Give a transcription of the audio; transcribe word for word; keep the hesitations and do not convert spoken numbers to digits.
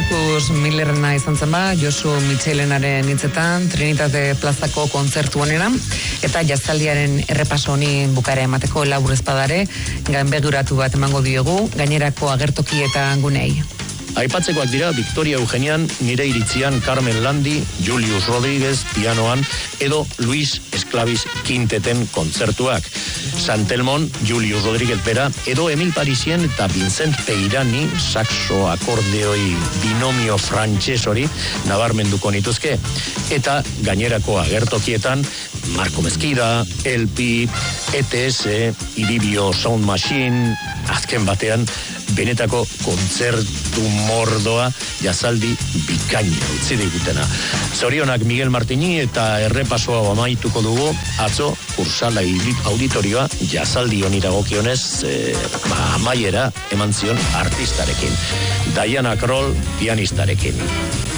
Markus Millerrena izan zen ba, Josu Mitxelenaren hitzetan, Trinitate plazako kontzertu honeran, eta jaztaldiaren errepaso honi bukara emateko labur ezpadare, ganbeguratu bat emango diogu, gainerako agertoki eta gunei. Aipatzekoak dira Victoria Eugenian, nire iritzian Carmen Landi, Julius Rodríguez pianoan edo Luis Esclavis Quinteten kontzertuak. Santelmon, Julius Rodríguez bera edo Emil Parisien eta Vincent Peirani saxo akordeoi binomio frantses hori nabarmenduko nituzke. Eta gainerako agertokietan Marco Mezquida, L P, E T S, Iribio Sound Machine, azken batean benetako kontzertu mordoa jazaldi bikaina utzi digutena. Zorionak Miguel Martini eta errepasoa amaituko dugu atzo Ursala auditorioa jazaldi honi dagokionez eh, amaiera eman zion artistarekin. Diana Kroll pianistarekin.